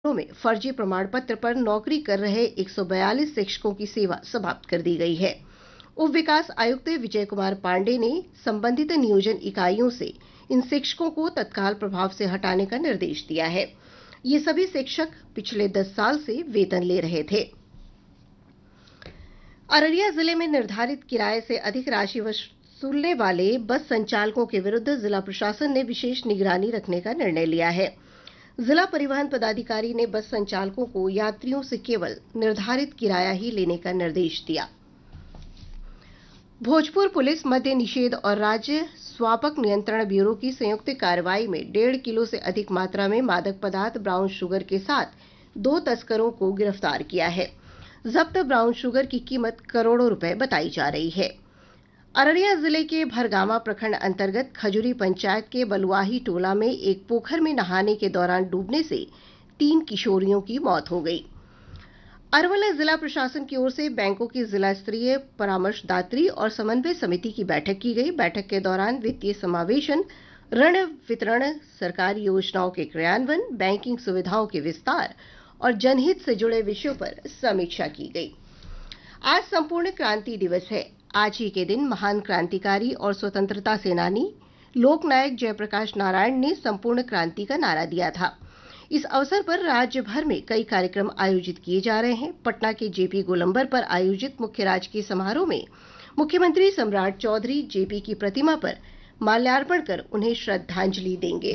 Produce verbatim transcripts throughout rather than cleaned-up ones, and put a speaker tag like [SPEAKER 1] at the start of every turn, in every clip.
[SPEAKER 1] में फर्जी प्रमाण पत्र पर नौकरी कर रहे एक सौ बयालीस शिक्षकों की सेवा समाप्त कर दी गई है। उप विकास आयुक्त विजय कुमार पांडेय ने संबंधित नियोजन इकाइयों से इन शिक्षकों को तत्काल प्रभाव से हटाने का निर्देश दिया है। ये सभी शिक्षक पिछले दस साल से वेतन ले रहे थे। अररिया जिले में निर्धारित किराए से अधिक राशि वसूलने वाले बस संचालकों के विरुद्ध जिला प्रशासन ने विशेष निगरानी रखने का निर्णय लिया है। जिला परिवहन पदाधिकारी ने बस संचालकों को यात्रियों से केवल निर्धारित किराया ही लेने का निर्देश दिया। भोजपुर पुलिस मद्य निषेध और राज्य स्वापक नियंत्रण ब्यूरो की संयुक्त कार्रवाई में डेढ़ किलो से अधिक मात्रा में मादक पदार्थ ब्राउन शुगर के साथ दो तस्करों को गिरफ्तार किया है। जब्त ब्राउन शुगर की कीमत करोड़ों रुपए बताई जा रही है। अररिया जिले के भरगामा प्रखंड अंतर्गत खजुरी पंचायत के बलुआही टोला में एक पोखर में नहाने के दौरान डूबने से तीन किशोरियों की मौत हो गई। अरवल जिला प्रशासन की ओर से बैंकों की जिला स्तरीय परामर्शदात्री और समन्वय समिति की बैठक की गई। बैठक के दौरान वित्तीय समावेशन, ऋण वितरण, सरकारी योजनाओं के क्रियान्वयन, बैंकिंग सुविधाओं के विस्तार और जनहित से जुड़े विषयों पर समीक्षा की गई। आज संपूर्ण क्रांति दिवस है। आज ही के दिन महान क्रांतिकारी और स्वतंत्रता सेनानी लोकनायक जयप्रकाश नारायण ने संपूर्ण क्रांति का नारा दिया था। इस अवसर पर राज्य भर में कई कार्यक्रम आयोजित किए जा रहे हैं। पटना के जेपी गोलंबर पर आयोजित मुख्य राजकीय समारोह में मुख्यमंत्री सम्राट चौधरी जेपी की प्रतिमा पर माल्यार्पण कर उन्हें श्रद्धांजलि देंगे।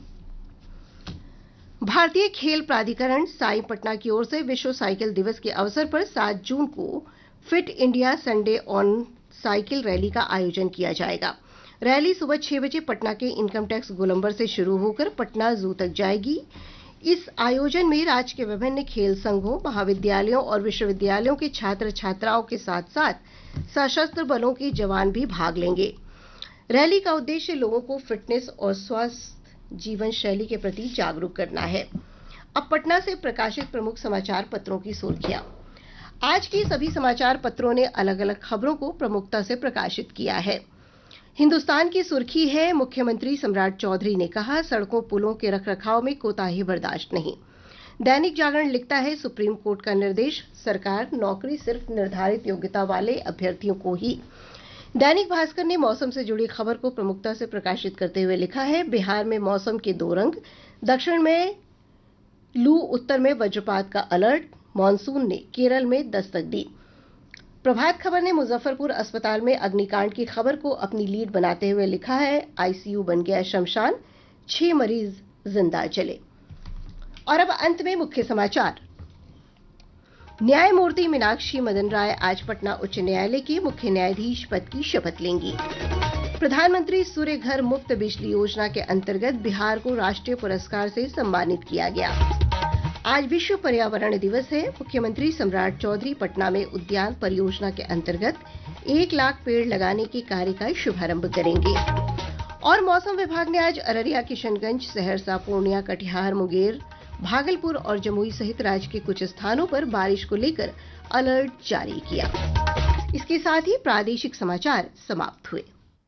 [SPEAKER 1] भारतीय खेल प्राधिकरण साई पटना की ओर से विश्व साइकिल दिवस के अवसर पर सात जून को fit India Sunday on cycle rally का आयोजन किया जाएगा। रैली सुबह छह बजे पटना के इनकम टैक्स गोलंबर से शुरू होकर पटना जू तक जाएगी। इस आयोजन में राज्य के विभिन्न खेल संघों, महाविद्यालयों और विश्वविद्यालयों के छात्र छात्राओं के साथ साथ सशस्त्र बलों के जवान भी भाग लेंगे। रैली का उद्देश्य लोगों को फिटनेस और स्वस्थ जीवन शैली के प्रति जागरूक करना है। अब पटना से प्रकाशित प्रमुख समाचार पत्रों की सुर्खियां। आज की सभी समाचार पत्रों ने अलग अलग खबरों को प्रमुखता से प्रकाशित किया है। हिन्दुस्तान की सुर्खी है, मुख्यमंत्री सम्राट चौधरी ने कहा, सड़कों पुलों के रखरखाव में कोताही बर्दाश्त नहीं। दैनिक जागरण लिखता है, सुप्रीम कोर्ट का निर्देश, सरकार नौकरी सिर्फ निर्धारित योग्यता वाले अभ्यर्थियों को ही। दैनिक भास्कर ने मौसम से जुड़ी खबर को प्रमुखता से प्रकाशित करते हुए लिखा है, बिहार में मौसम के दो रंग, दक्षिण में लू, उत्तर में वज्रपात का अलर्ट, मानसून ने केरल में दस्तक दी। प्रभात खबर ने मुजफ्फरपुर अस्पताल में अग्निकांड की खबर को अपनी लीड बनाते हुए लिखा है, आईसीयू बन गया शमशान, छह मरीज जिंदा जले। और अब अंत में मुख्य समाचार। न्यायमूर्ति मीनाक्षी मदन राय आज पटना उच्च न्यायालय के मुख्य न्यायाधीश पद की शपथ लेंगी। प्रधानमंत्री सूर्य घर मुफ्त बिजली योजना के अंतर्गत बिहार को राष्ट्रीय पुरस्कार से सम्मानित किया गया। आज विश्व पर्यावरण दिवस है। मुख्यमंत्री सम्राट चौधरी पटना में उद्यान परियोजना के अंतर्गत एक लाख पेड़ लगाने के कार्य का शुभारंभ करेंगे। और मौसम विभाग ने आज अररिया, किशनगंज, सहरसा, पूर्णिया, कटिहार, मुंगेर, भागलपुर और जमुई सहित राज्य के कुछ स्थानों पर बारिश को लेकर अलर्ट जारी किया। इसके साथ ही प्रादेशिक समाचार समाप्त हुए।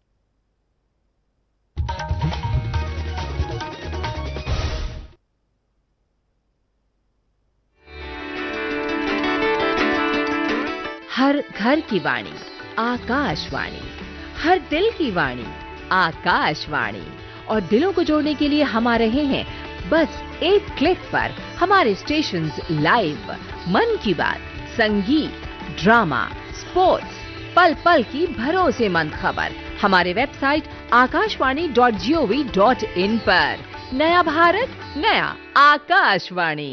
[SPEAKER 2] हर घर की वाणी आकाशवाणी, हर दिल की वाणी आकाशवाणी। और दिलों को जोड़ने के लिए हम आ रहे हैं बस एक क्लिक पर। हमारे स्टेशंस लाइव, मन की बात, संगीत, ड्रामा, स्पोर्ट्स, पल पल की भरोसेमंद खबर हमारे website Akashvani dot G O V dot in पर। नया भारत, नया आकाशवाणी।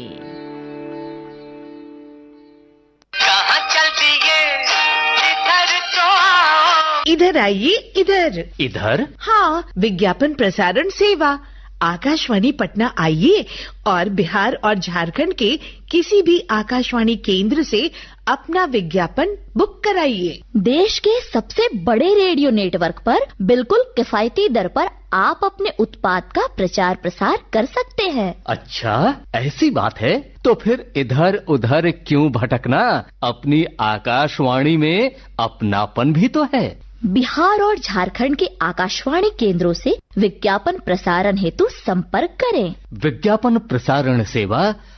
[SPEAKER 3] इधर आइए, इधर
[SPEAKER 4] इधर
[SPEAKER 3] हाँ, विज्ञापन प्रसारण सेवा आकाशवाणी पटना आइए और बिहार और झारखंड के किसी भी आकाशवाणी केंद्र से अपना विज्ञापन बुक कराइए।
[SPEAKER 5] देश के सबसे बड़े रेडियो नेटवर्क पर बिल्कुल किफायती दर पर आप अपने उत्पाद का प्रचार प्रसार कर सकते हैं।
[SPEAKER 4] अच्छा, ऐसी बात है तो फिर इधर उधर क्यों भटकना, अपनी आकाशवाणी में अपनापन भी तो है।
[SPEAKER 5] बिहार और झारखंड के आकाशवाणी केंद्रों से विज्ञापन प्रसारण हेतु संपर्क करें।
[SPEAKER 4] विज्ञापन प्रसारण सेवा